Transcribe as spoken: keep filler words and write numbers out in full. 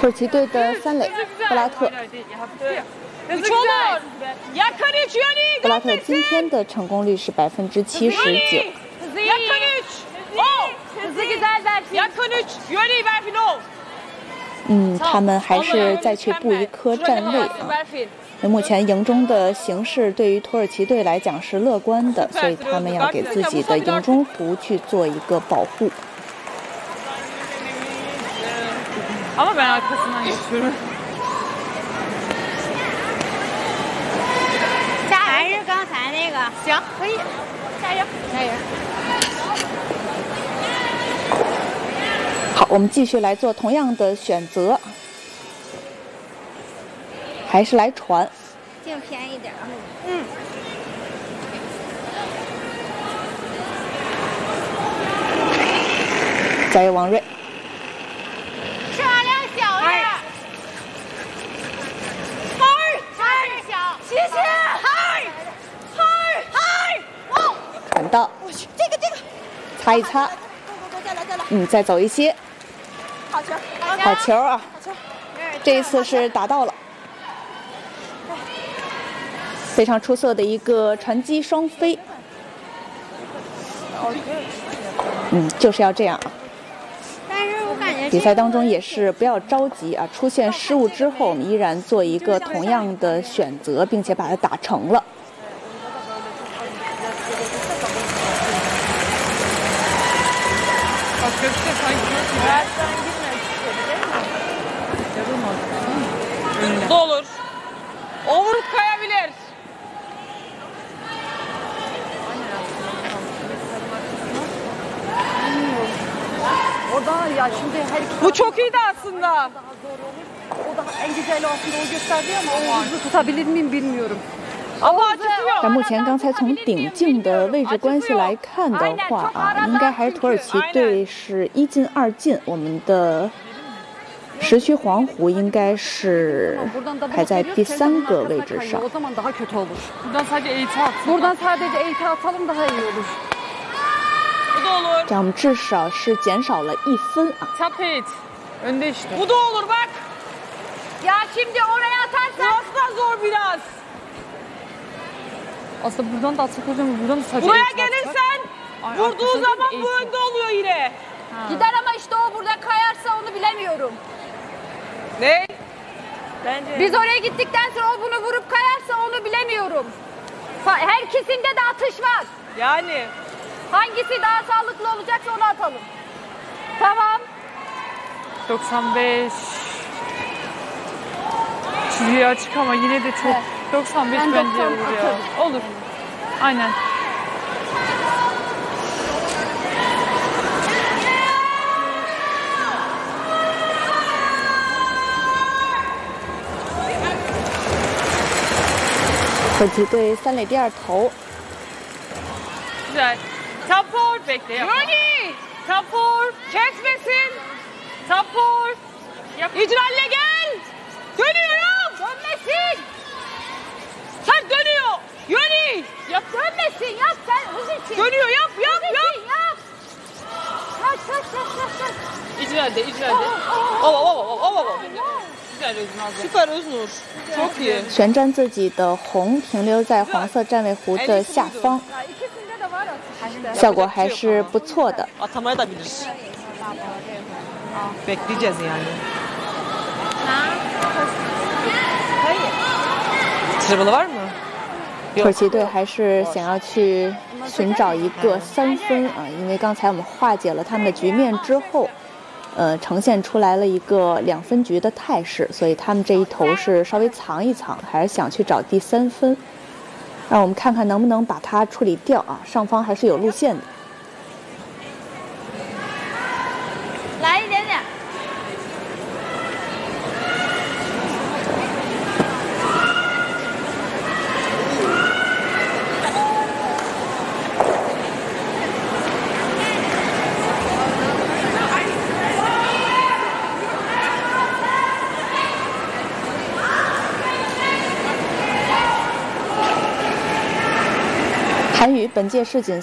土耳其队的三垒布拉特。布拉特今天的成功率是百分之七十九。嗯，他们还是再去布一颗站位啊。目前营中的形势对于土耳其队来讲是乐观的，所以他们要给自己的营中湖去做一个保护。 Ama ben arkasından geçiyorum. 还是刚才那个， 行，可以，加油，加油。 好，我们继续来做同样的选择，还是来传， 净便宜点。 嗯。 加油，王睿。 传到， 这个这个， 擦一擦，嗯，再走一些， 好球， 好球啊！这一次是打到了，非常出色的一个传击双飞。嗯，就是要这样啊。 但是我感觉比赛当中也是不要着急啊，出现失误之后，我们依然做一个同样的选择，并且把它打成了。 Ne olur. Overhook kayabilir. Orada ya şimdi her iki Bu çok iyiydi aslında. daha zor olur. O da en güzeli aslında o gösterdi ama o hızlı tutabilir miyim bilmiyorum. 但目前刚才从顶镜的位置关系来看的话啊，应该还是土耳其队是一进二进，我们的石区黄湖应该是排在第三个位置上。 O zaman daha kötü olur. Buradan sadece eğiti at. Buradan sadece eğiti atalım daha iyi olur. Bu da olur. 这样我们至少是减少了一分啊。 Tap it. Önde işte. Bu da olur bak. Ya şimdi oraya atarsan. Burası da zor biraz. Aslında buradan da atsak hocam buradan da sadece Buraya eğiti atsak. gelirsen Ay, vurduğu arkasına zaman değil, bu eğiti. önde oluyor yine. Ha. Gider ama işte o burada kayarsa onu bilemiyorum. Ne? Bence. Biz oraya gittikten sonra o bunu vurup kayarsa onu bilemiyorum. Herkesinde de atış var. Yani. Hangisi daha sağlıklı olacaksa onu atalım. Tamam. doksan beş. Çizgiye açık ama yine de çok. Evet. doksan beş Ben bence doksan olur ya. atarım. Olur. Aynen. 土耳其队三垒第二投。 Güzel. Top forward bekle. Yoni! Top forward. Kesmesin. Top forward. Yap. İcralle gel. Dönüyorum. Dönmesin. Sen dönüyor. Yoni. Yap dönmesin. Yap sen hız için. Dönüyor. Yap yap Hız yap. için yap. Kaç kaç kaç kaç kaç. İcralle İcralle. Ova ova ova ova. Güzel Öznur. Süper Öznur. Çok iyi. 旋转自己的红停留在黄色站位弧的下方， İkisinde de var atış. 效果还是不错的。 Atamaya da bilir. Bekleyeceğiz yani. Dribble'ı var mı? 土耳其队还是想要去寻找一个三分啊，因为刚才我们化解了他们的局面之后，呃，呈现出来了一个两分局的态势，所以他们这一投是稍微藏一藏，还是想去找第三分。让我们看看能不能把它处理掉啊，上方还是有路线的。 来一点点。 韩语本届世锦